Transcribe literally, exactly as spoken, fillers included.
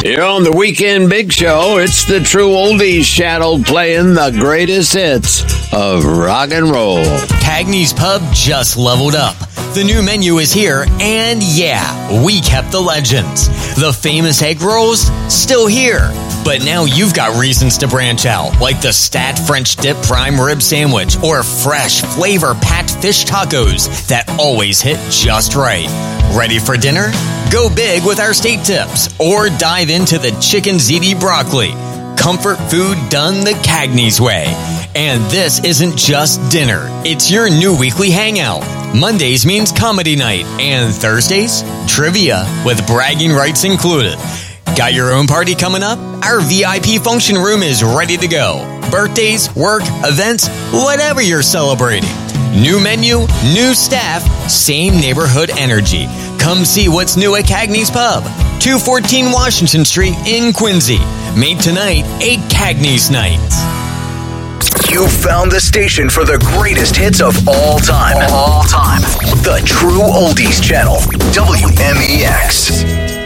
Here on the Weekend Big Show, it's the True Oldies channel playing the greatest hits of rock and roll. Cagney's Pub just leveled up. The new menu is here, and yeah, we kept the legends. The famous egg rolls, still here. But now you've got reasons to branch out, like the Stat French Dip Prime Rib Sandwich or fresh flavor-packed fish tacos that always hit just right. Ready for dinner? Go big with our steak tips, or dive into the chicken ziti broccoli. Comfort food done the Cagney's way. And this isn't just dinner. It's your new weekly hangout. Mondays means comedy night, and Thursdays, trivia with bragging rights included. Got your own party coming up? Our V I P function room is ready to go. Birthdays, work, events, whatever you're celebrating. New menu, new staff, same neighborhood energy. Come see what's new at Cagney's Pub, two fourteen Washington Street in Quincy. Made tonight a Cagney's night. You found the station for the greatest hits of all time. All time. The True Oldies channel, W M E X.